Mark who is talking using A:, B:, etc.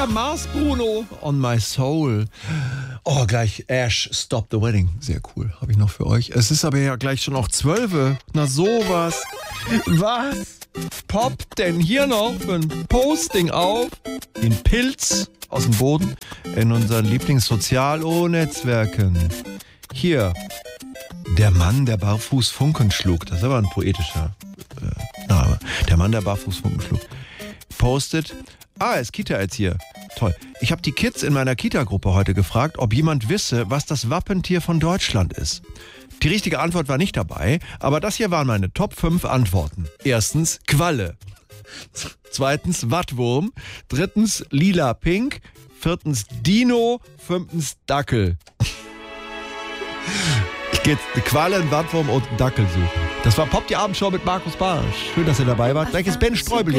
A: Peter Mars, Bruno, On My Soul. Oh, gleich Ash, Stop the Wedding. Sehr cool, habe ich noch für euch. Es ist aber ja gleich schon auch 12. Na sowas. Was poppt denn hier noch für ein Posting auf? Den Pilz aus dem Boden in unseren Lieblingssozial-O-Netzwerken. Hier, der Mann, der barfuß Funken schlug. Das ist aber ein poetischer Name. Der Mann, der barfuß Funken schlug. Postet, ist Kita-Erzieher. Toll. Ich habe die Kids in meiner Kita-Gruppe heute gefragt, ob jemand wisse, was das Wappentier von Deutschland ist. Die richtige Antwort war nicht dabei, aber das hier waren meine Top 5 Antworten. Erstens, Qualle. Zweitens, Wattwurm. Drittens, Lila-Pink. Viertens, Dino. Fünftens, Dackel. Ich gehe jetzt eine Qualle, einen Wattwurm und einen Dackel suchen. Das war Pop, die Abendshow mit Markus Barsch. Schön, dass ihr dabei wart. Gleich ist Ben Streubel hier.